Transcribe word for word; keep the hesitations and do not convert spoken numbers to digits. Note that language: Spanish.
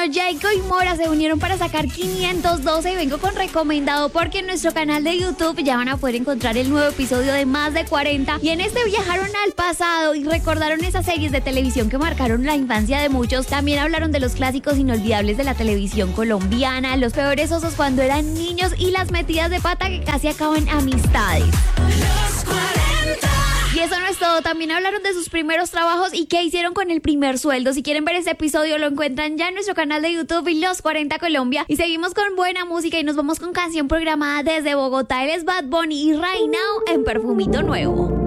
Jayco y Mora se unieron para sacar quinientos doce y vengo con recomendado porque en nuestro canal de YouTube ya van a poder encontrar el nuevo episodio de Más de cuarenta y en este viajaron al pasado y recordaron esas series de televisión que marcaron la infancia de muchos. También hablaron de los clásicos inolvidables de la televisión colombiana, los peores osos cuando eran niños y las metidas de pata que casi acaban amistades. Los cuarenta. Y eso no es todo, también hablaron de sus primeros trabajos y qué hicieron con el primer sueldo. Si quieren ver este episodio lo encuentran ya en nuestro canal de YouTube y Los cuarenta Colombia. Y seguimos con buena música y nos vamos con canción programada desde Bogotá. Él es Bad Bunny y Right Now en Perfumito Nuevo.